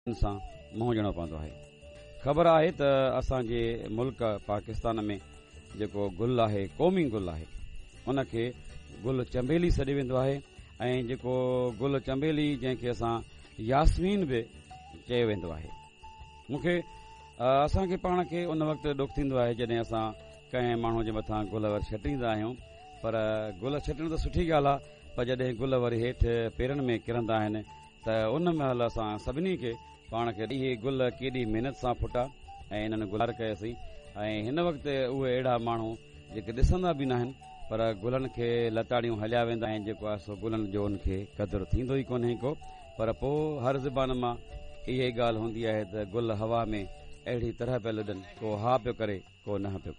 सां मुंहुं ॾियणो पवंदो आहे। ख़बर आहे त असांजे मुल्क पाकिस्तान में जेको गुल आहे क़ौमी गुल आहे उनखे गुल चंबेली सॾियो वेंदो आहे ऐं जेको गुल चंबेली जंहिंखे असां यास्मीन बि चयो वेंदो आहे। मूंखे असांखे पाण खे उन वक़्तु ॾुख थींदो आहे जॾहिं असां कंहिं माण्हू जे मथां गुल वरी छटींदा आहियूं, पर गुल छटण त सुठी ॻाल्हि आहे, पर जॾहिं गुल वरी हेठि पेरनि में किरंदा आहिनि त उन महिल असां सभिनी खे पाण खे इहे गुल केॾी महिनत सां फुटा ऐं इन्हनि गुज़ार कयोसीं। ऐं हिन वक़्तु उहे अहिड़ा माण्हू जेके ॾिसंदा बि न आहिनि पर गुलनि खे लताड़ियूं हलिया वेंदा आहिनि, जेको आहे सो गुलनि जो उनखे क़दुरु थींदो ई कोन्हे को। पर पोइ हर ज़बान मां इहा ॻाल्हि हूंदी आहे त गुल हवा में अहिड़ी तरह पिया लुॾनि, को हा पियो करे को न पियो करे।